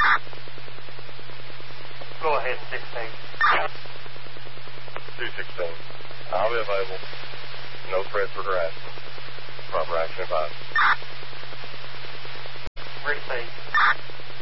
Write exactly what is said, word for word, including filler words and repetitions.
Go ahead, sixteen. two sixteen. I'll be available. No threat for harassment.